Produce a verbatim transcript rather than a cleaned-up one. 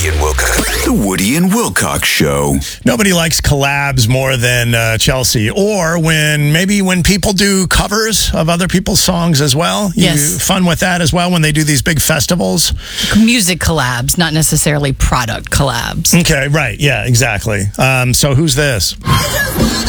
Woody and Wilcox. The Woody and Wilcox Show. Nobody likes collabs more than uh, Chelsea. Or when maybe when people do covers of other people's songs as well. You Yes. fun with that as well when they do these big festivals. Music collabs, not necessarily product collabs. Okay, right. Yeah, exactly. Um, so who's this?